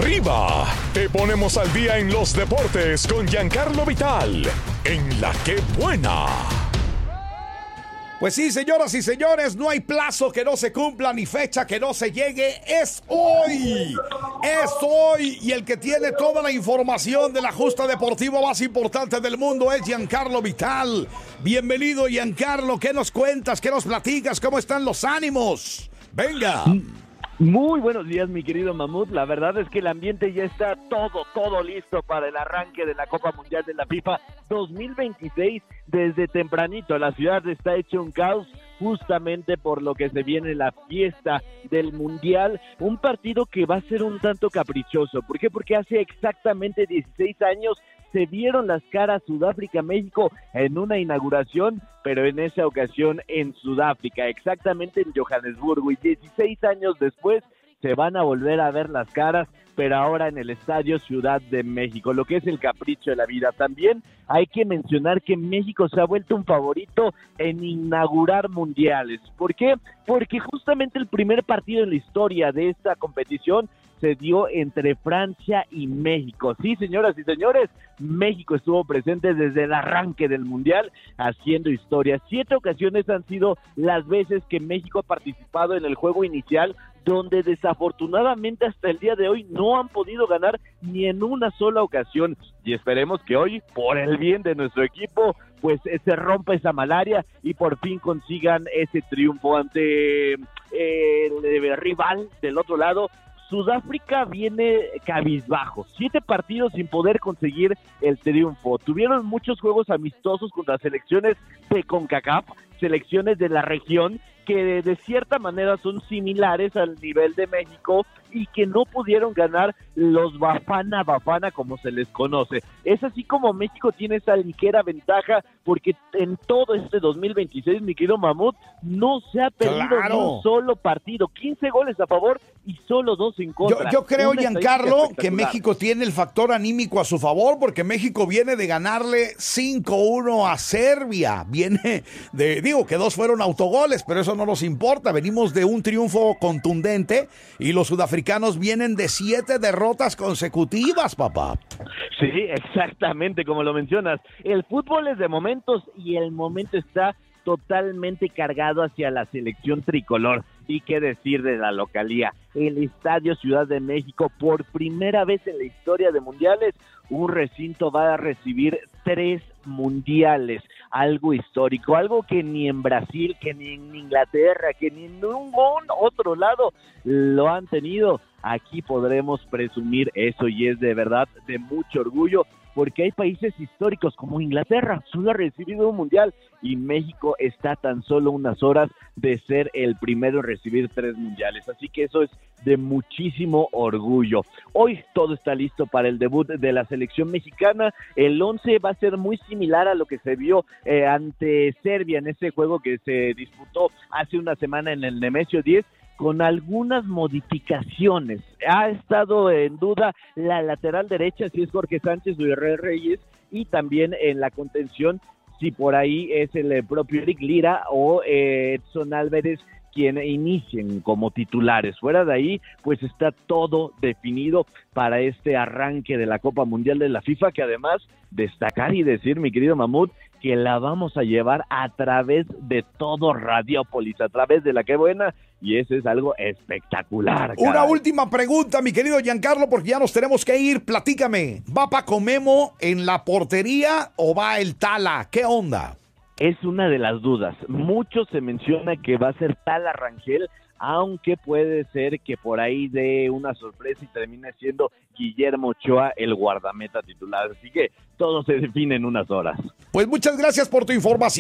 arriba. Te ponemos al día en los deportes con Giancarlo Vital, en La Que Buena. Pues sí, señoras y señores, no hay plazo que no se cumpla ni fecha que no se llegue. ¡Es hoy! ¡Es hoy! Y el que tiene toda la información de la justa deportiva más importante del mundo es Giancarlo Vital. Bienvenido, Giancarlo. ¿Qué nos cuentas? ¿Qué nos platicas? ¿Cómo están los ánimos? ¡Venga! Muy buenos días, mi querido Mamut. La verdad es que el ambiente ya está todo listo para el arranque de la Copa Mundial de la FIFA 2026. Desde tempranito la ciudad está hecha un caos, justamente por lo que se viene la fiesta del Mundial, un partido que va a ser un tanto caprichoso. ¿Por qué? Porque hace exactamente 16 años se vieron las caras Sudáfrica-México en una inauguración, pero en esa ocasión en Sudáfrica, exactamente en Johannesburgo, y 16 años después se van a volver a ver las caras, pero ahora en el Estadio Ciudad de México, lo que es el capricho de la vida. También hay que mencionar que México se ha vuelto un favorito en inaugurar mundiales. ¿Por qué? Porque justamente el primer partido en la historia de esta competición se dio entre Francia y México. Sí, señoras y señores, México estuvo presente desde el arranque del Mundial, haciendo historia. 7 ocasiones han sido las veces que México ha participado en el juego inicial, donde desafortunadamente hasta el día de hoy no han podido ganar ni en una sola ocasión. Y esperemos que hoy, por el bien de nuestro equipo, pues se rompa esa malaria y por fin consigan ese triunfo ante el rival del otro lado. Sudáfrica viene cabizbajo, 7 partidos sin poder conseguir el triunfo. Tuvieron muchos juegos amistosos contra selecciones de CONCACAF, selecciones de la región, que de cierta manera son similares al nivel de México y que no pudieron ganar los Bafana Bafana, como se les conoce. Es así como México tiene esa ligera ventaja, porque en todo este 2026, mi querido Mamut, no se ha perdido ni un solo partido. 15 goles a favor y solo 2 en contra. Yo creo, Giancarlo, que México tiene el factor anímico a su favor, porque México viene de ganarle 5-1 a Serbia. Viene de, digo que 2 fueron autogoles, pero eso no nos importa. Venimos de un triunfo contundente y los sudafricanos vienen de 7 derrotas consecutivas, papá. Sí, exactamente, como lo mencionas. El fútbol es de momentos y el momento está totalmente cargado hacia la selección tricolor. Y qué decir de la localía, el Estadio Ciudad de México, por primera vez en la historia de mundiales, un recinto va a recibir 3 mundiales, algo histórico, algo que ni en Brasil, que ni en Inglaterra, que ni en ningún otro lado lo han tenido. Aquí podremos presumir eso y es de verdad de mucho orgullo, porque hay países históricos como Inglaterra, solo ha recibido un mundial, y México está tan solo unas horas de ser el primero en recibir 3 mundiales, así que eso es de muchísimo orgullo. Hoy todo está listo para el debut de la selección mexicana. El 11 va a ser muy similar a lo que se vio ante Serbia en ese juego que se disputó hace una semana en el Nemesio 10, con algunas modificaciones. Ha estado en duda la lateral derecha, si es Jorge Sánchez o Israel Reyes, y también en la contención, si por ahí es el propio Eric Lira o Edson Álvarez quien inicien como titulares. Fuera de ahí, pues está todo definido para este arranque de la Copa Mundial de la FIFA, que además destacar y decir, mi querido Mamut, que la vamos a llevar a través de todo Radiópolis, a través de La Que Buena, y eso es algo espectacular. Caray. Una última pregunta, mi querido Giancarlo, porque ya nos tenemos que ir. Platícame, ¿va Paco Memo en la portería o va el Tala? ¿Qué onda? Es una de las dudas. Mucho se menciona que va a ser Tala Rangel, aunque puede ser que por ahí dé una sorpresa y termine siendo Guillermo Ochoa el guardameta titular. Así que todo se define en unas horas. Pues muchas gracias por tu información.